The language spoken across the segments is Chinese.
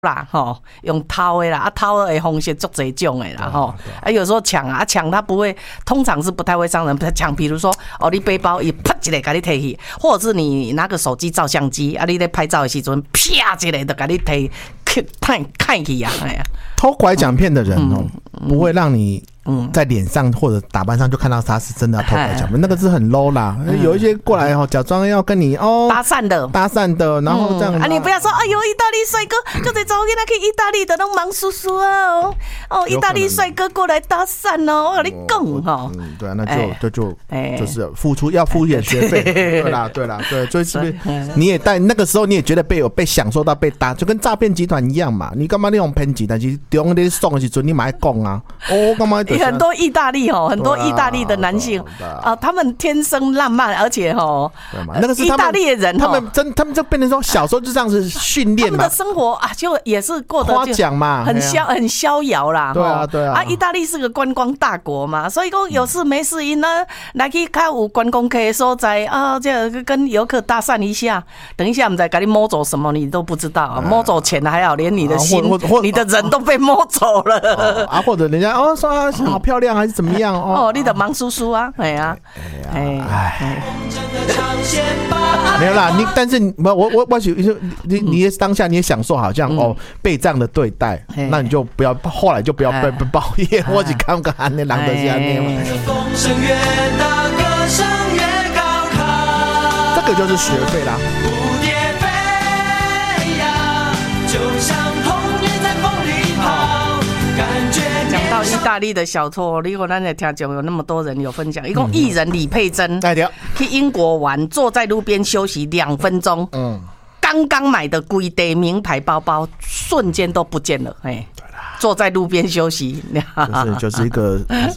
啦，用掏的啦，掏的方式足侪种的啦，有时候抢啊，抢他不会，通常是不太会伤人。抢，比如说你背包一啪一个给你提起，或者是你拿个手机照相机啊，你在拍照的时阵啪一个就给你提，看起啊，哎呀， 偷拐奖片的人不会让你。在脸上或者打扮上就看到他是真的要偷拐奖片，那个是很 low 啦。有一些过来假装要跟你搭讪的， 然后这样你不要说哎呦意大利帅哥，就得找我跟他去意大利的那种忙叔叔啊意大利帅哥过来搭讪我跟你讲对啊，那就是要付一点学费，对啦，所以是不是你也带那个时候你也觉得被享受到被搭，就跟诈骗集团一样嘛？你干嘛那种骗集团？其实中间送的时候你买讲啊，干嘛？ 很多意大利很多意大利的男性他们天生浪漫，而且那个是意大利的人他们就变成说小时候就这样子训练嘛， 他们的生活就也是过得夸奖嘛， 很逍遥啦。 对啊， 意大利是个观光大国嘛，所以说有事没事呢来去较有观光客的所在这跟游客搭讪一下，等一下我们再给你摸走什么你都不知道摸走钱还好，连你的心你的人都被摸走了或者人家说好漂亮还是怎么样你的忙叔叔啊，哎呀， 没有啦，但是我你也当下你也享受好像被这样的对待，那你就不要后来就不要被抱怨，或者看个安那狼的下面嘛。这个就是学费啦。 到意大利的小偷，如果咱的听众有那么多人有分享，一共艺人李佩珍去英国玩，坐在路边休息2分钟，刚刚买的贵的名牌包包瞬间都不见了，坐在路边休息， 就是一个，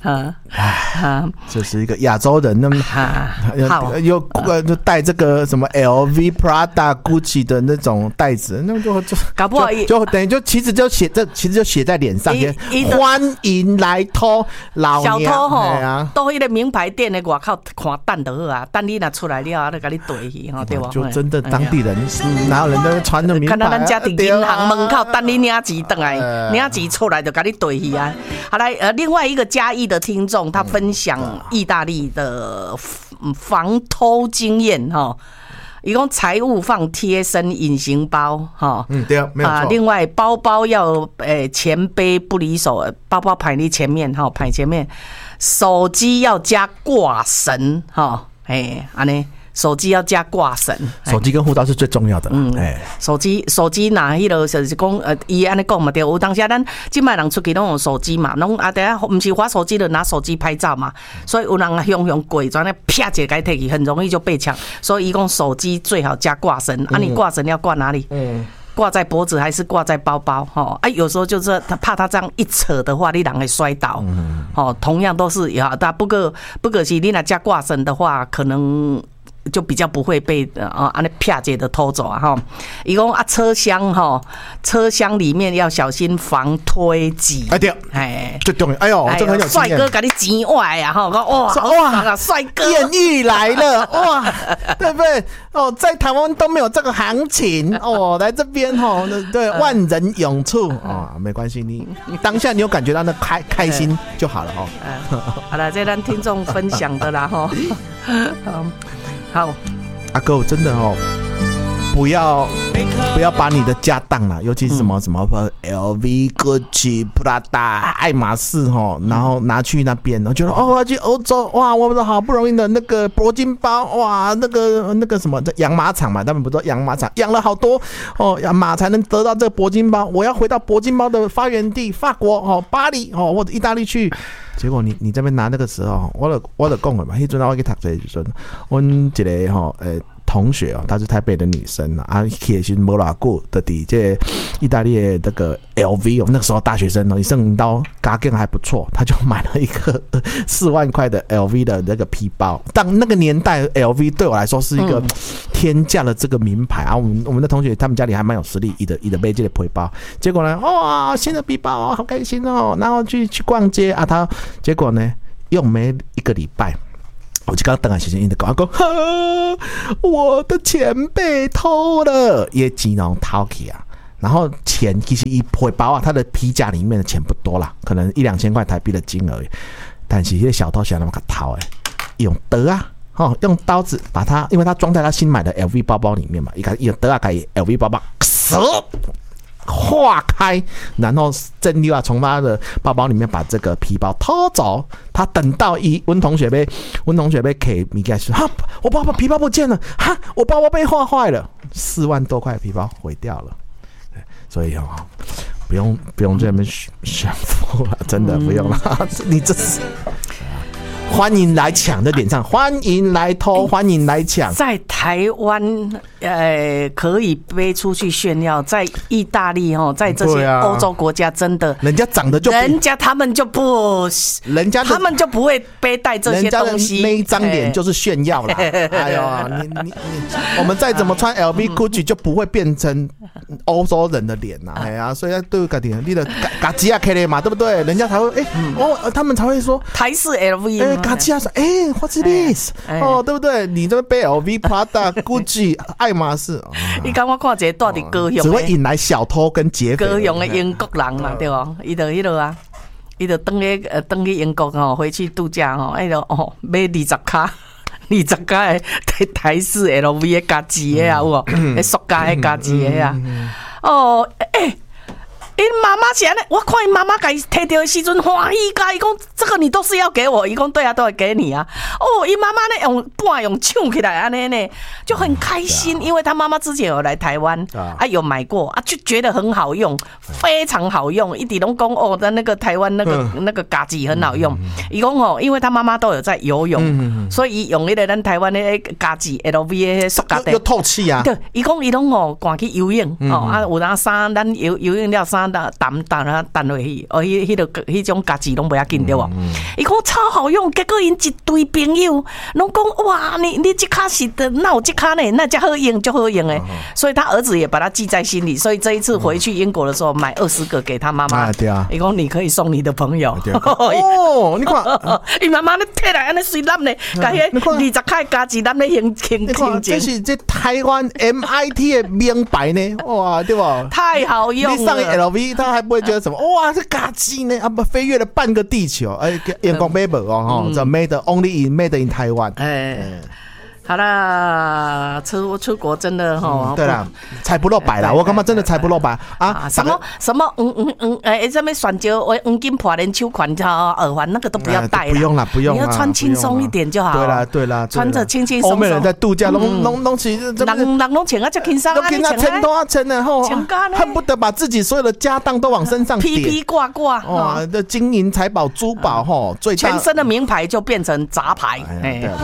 就是一个亚洲人，那么又带这个什么 LV、Prada、Gucci 的那种袋子，那就搞不好就等于其实就写在脸上，欢迎来偷老娘小偷到那个名牌店的外口看等就好啊，等你拿出来了，就给你对去对吧？ 就真的当地人，哪有人在穿着名牌？ 看到咱家伫银行门口等你领钱回来，领钱出来就给你对去啊！好来，另外一个嘉义的听众，他分享意大利的防偷经验一共财物放贴身隐形包对啊，没有错。 另外包包要前背不离手，包包排你前面排前面，手机要加挂绳安尼。手机要加挂绳， 手机跟护照是最重要的。 手机拿迄个就是讲，伊安尼讲嘛对。有当时咱今摆人出去拢用手机嘛，拢等下不是滑手机的拿手机拍照嘛，所以有人用鬼转来啪一个摕去，很容易就被抢。所以伊讲手机最好加挂绳，你挂绳要挂哪里？挂在脖子还是挂在包包？有时候就是怕他这样一扯的话，你人会摔倒。同样都是但不过是你若加挂绳的话，可能。就比较不会被安尼啪姐的偷走啊伊讲车厢里面要小心防推挤。 对，最重要。这个很有经验。 帅哥给你挤歪啊哇，帅哥艳遇来了哇，对不对？在台湾都没有这个行情来这边对，万人涌出没关系，你当下你有感觉到那开心就好了好了，这咱听众分享的啦好， 阿哥真的不要把你的家当啦，尤其是什么LV、Gucci、Prada、爱马仕然后拿去那边，然后觉得我要去欧洲哇，我们好不容易的那个铂金包哇，那个什么养马场嘛，他们不是说养马场养了好多养马才能得到这个铂金包，我要回到铂金包的发源地法国巴黎或者意大利去。结果你这边拿那个时候，我就讲了嘛，迄阵我去读册的时阵，我一个同学她是台北的女生去的时候没多久，就在这意大利的这个 LV 那个时候大学生你剩到家境还不错，他就买了一个4万块的 LV 的那个皮包。当那个年代 LV 对我来说是一个天价的这个名牌我们的同学他们家里还蛮有实力，一的买这个皮包。结果呢新的皮包好开心然后去逛街结果呢用没1个礼拜，我就刚等下先生一直跟我讲，我的钱被偷了，也钱拢偷去然后钱其实一回包啊，他的皮夹里面的钱不多啦，可能1-2千块台币的金额，但是这些小偷想那么个掏用刀啊，用刀子把它，因为他装在他新买的 LV 包包里面嘛，用刀啊把 LV 包包化开，然后真溜啊从他的包包里面把这个皮包偷走。他等到温同学被给米盖说，哈，我包包皮包不见了，哈，我包包被划坏了，4万多块皮包毁掉了。所以不用这边炫富了，真的不用了。你这是。欢迎来抢的点上，欢迎来偷，欢迎来抢。 在台湾，可以背出去炫耀；在意大利在这些欧洲国家，真的， 人家长得就， 他们就不会背带这些东西。 人家的那一张脸就是炫耀啦。哎呦，我们再怎么穿 LV、Gucci 就不会变成欧洲人的脸呐。哎呀，所以对个点，你的嘎吉亚 K 嘛，对不对？人家才会他们才会说台式 LV。 嘎吉亚说，What's this？ 对不对？你这边背 LV、Prada、Gucci、爱马仕， 你刚我看一个到底高雄， 只会引来小偷跟劫匪。 高雄的英国人嘛，对吧？伊就登去英国回去度假买20卡的台式 LV 的家己的啊，有无？塑胶的家己的啊，因妈妈是安尼，我看因妈妈给摕到的时阵欢喜甲伊讲，这个你都是要给我，伊讲对啊，都会给你啊。因妈妈呢用抢起来安尼呢，就很开心，因为他妈妈之前有来台湾有买过啊，就觉得很好用，非常好用。一直拢讲在那个台湾那个家己很好用。伊讲因为他妈妈都有在游泳，所以用那个咱台湾的家己 LV 的塑胶袋， 又透气啊。 对，伊讲伊拢赶去游泳有当衫咱游泳了衫。淡落去，迄种家己拢不要紧对无？伊讲超好用，结果因一堆朋友拢讲哇，你这卡是的，那我这卡呢，那才好用就好用诶。所以他儿子也把它记在心里，所以这一次回去英国的时候，买20个给他妈妈。 对啊， 伊讲你可以送你的朋友。 你看， 伊妈妈咧摕来安尼水揽咧，甲迄20卡的家己揽咧轻这是台湾 MIT 的名牌呢，哇，对吧？ 太好用了。 你上 LV。他还不会觉得什么哇，这嘎叽呢啊，不飞越了半个地球，阳光 made 这 made only in Taiwan。 好啦，出国真的对啦，财不露白啦，我感觉真的财不露白啊！ 什么什么什么选择黄金破连手环耳环那个都不要戴， 不用啦，不用啦， 你要穿轻松一点就好。 对啦， 穿着轻轻松松。 欧美人在度假弄起， 人拢穿啊，就轻松啊， 钱多钱的吼，恨不得把自己所有的家当都往身上叠， 披挂哇，这金银财宝珠宝吼，最大全身的名牌就变成杂牌。